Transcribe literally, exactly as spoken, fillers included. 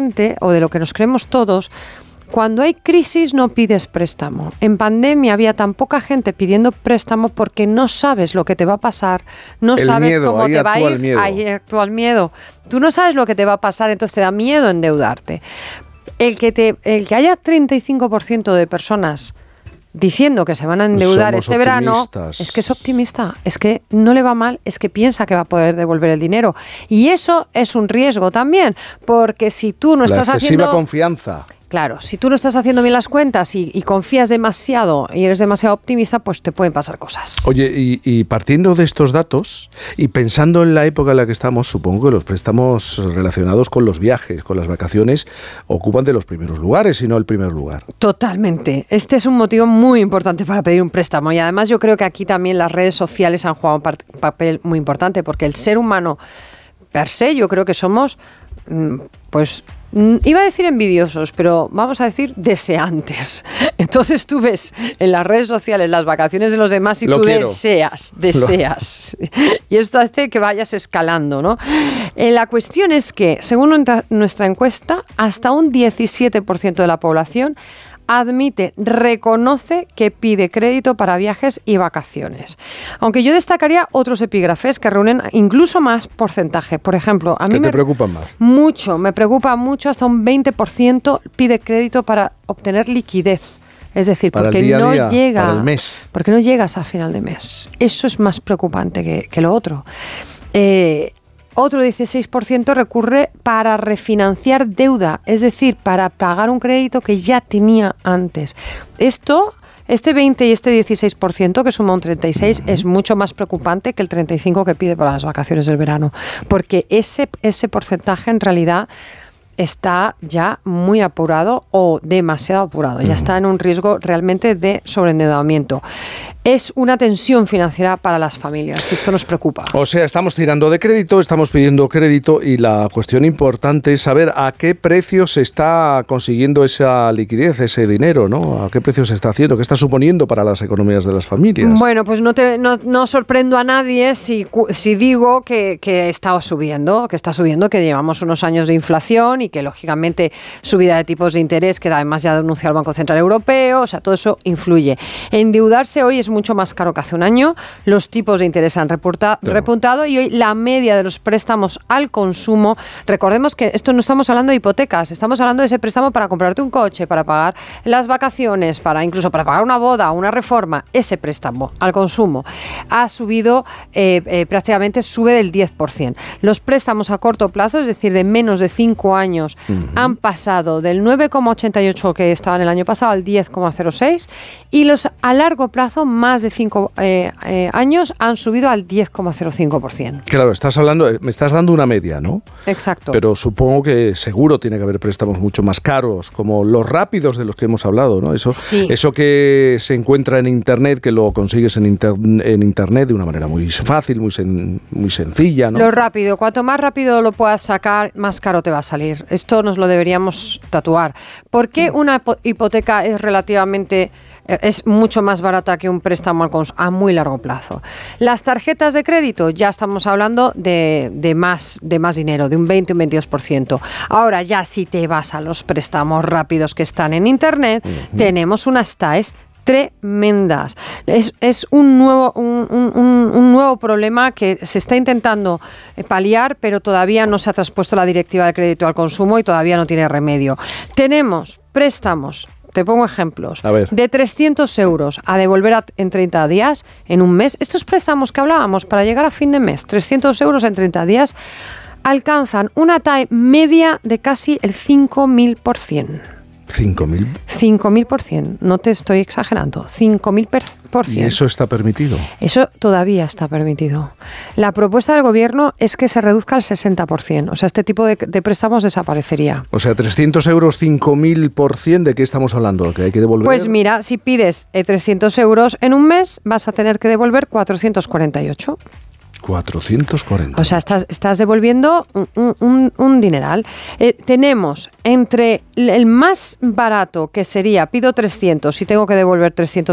gente, o de lo que nos creemos todos, cuando hay crisis no pides préstamo. En pandemia había tan poca gente pidiendo préstamo porque no sabes lo que te va a pasar, no el sabes miedo, cómo ahí te va a ir, el miedo. ahí actúa el miedo. Tú no sabes lo que te va a pasar, entonces te da miedo endeudarte. El que, te, el que haya treinta y cinco por ciento de personas diciendo que se van a endeudar Somos este verano, es que es optimista, es que no le va mal, es que piensa que va a poder devolver el dinero. Y eso es un riesgo también, porque si tú no estás La excesiva haciendo... confianza. Claro, si tú no estás haciendo bien las cuentas y, y confías demasiado y eres demasiado optimista, pues te pueden pasar cosas. Oye, y, y partiendo de estos datos y pensando en la época en la que estamos, supongo que los préstamos relacionados con los viajes, con las vacaciones, ocupan de los primeros lugares, si no el primer lugar. Totalmente. Este es un motivo muy importante para pedir un préstamo. Y además yo creo que aquí también las redes sociales han jugado un par- papel muy importante, porque el ser humano per se, yo creo que somos, pues... iba a decir envidiosos, pero vamos a decir deseantes. Entonces tú ves en las redes sociales las vacaciones de los demás y Lo tú quiero. deseas, deseas. Lo... Y esto hace que vayas escalando, ¿no? Eh, la cuestión es que, según nuestra, nuestra encuesta, hasta un diecisiete por ciento de la población admite, reconoce que pide crédito para viajes y vacaciones. Aunque yo destacaría otros epígrafes que reúnen incluso más porcentaje. Por ejemplo, a mí ¿Qué te me preocupan más? Mucho, me preocupa mucho, hasta un veinte por ciento pide crédito para obtener liquidez. Es decir, para porque el día a no día, llega, para el mes. porque no llegas a final de mes. Eso es más preocupante que, que lo otro. Eh, Otro dieciséis por ciento recurre para refinanciar deuda, es decir, para pagar un crédito que ya tenía antes. Esto, este veinte y este dieciséis por ciento, que suma un treinta y seis por ciento, uh-huh. es mucho más preocupante que el treinta y cinco por ciento que pide para las vacaciones del verano, porque ese, ese porcentaje en realidad está ya muy apurado o demasiado apurado, ya está en un riesgo realmente de sobreendeudamiento. Es una tensión financiera para las familias, esto nos preocupa. O sea, estamos tirando de crédito, estamos pidiendo crédito y la cuestión importante es saber a qué precio se está consiguiendo esa liquidez, ese dinero, ¿no? ¿A qué precio se está haciendo? ¿Qué está suponiendo para las economías de las familias? Bueno, pues no, te, no, no sorprendo a nadie si, si digo que, que está subiendo, que está subiendo, que llevamos unos años de inflación y que lógicamente subida de tipos de interés, que además ya denunció el Banco Central Europeo, o sea, todo eso influye. Endeudarse hoy es mucho más caro que hace un año, los tipos de interés han repunta, claro. repuntado y hoy la media de los préstamos al consumo, recordemos que esto no estamos hablando de hipotecas, estamos hablando de ese préstamo para comprarte un coche, para pagar las vacaciones, para incluso para pagar una boda, una reforma, ese préstamo al consumo ha subido, eh, eh, prácticamente sube del diez por ciento. Los préstamos a corto plazo, es decir, de menos de cinco años, uh-huh. han pasado del nueve coma ochenta y ocho que estaban el año pasado al diez coma cero seis y los a largo plazo, más de cinco eh, eh, años, han subido al diez coma cero cinco por ciento. Claro, estás hablando, me estás dando una media, ¿no? Exacto. Pero supongo que seguro tiene que haber préstamos mucho más caros, como los rápidos de los que hemos hablado, ¿no? Eso, sí. eso que se encuentra en Internet, que lo consigues en, inter, en Internet de una manera muy fácil, muy, sen, muy sencilla, ¿no? Lo rápido, cuanto más rápido lo puedas sacar, más caro te va a salir. Esto nos lo deberíamos tatuar. ¿Por qué una hipoteca es relativamente... es mucho más barata que un préstamo a muy largo plazo? Las tarjetas de crédito, ya estamos hablando de, de, más, de más dinero, de un veinte, un veintidós por ciento. Ahora ya si te vas a los préstamos rápidos que están en Internet, uh-huh. tenemos unas T A Es tremendas. Es, es un, nuevo, un, un, un nuevo problema que se está intentando paliar, pero todavía no se ha traspuesto la Directiva de Crédito al Consumo y todavía no tiene remedio. Tenemos préstamos, te pongo ejemplos, de trescientos euros a devolver a, en treinta días, en un mes. Estos préstamos que hablábamos para llegar a fin de mes, trescientos euros en treinta días, alcanzan una T A E media de casi el cinco mil por ciento. ¿cinco mil? cinco mil por ciento, no te estoy exagerando, cinco mil por ciento. ¿Y eso está permitido? Eso todavía está permitido. La propuesta del gobierno es que se reduzca al sesenta por ciento, o sea, este tipo de, de préstamos desaparecería. O sea, trescientos euros, cinco mil por ciento, ¿de qué estamos hablando? ¿Que hay que devolver? Pues mira, si pides eh, trescientos euros en un mes, vas a tener que devolver cuatrocientos cuarenta y ocho. cuatrocientos cuarenta. O sea, estás, estás devolviendo un, un, un dineral. Eh, tenemos entre el más barato, que sería, pido trescientos y tengo que devolver trescientos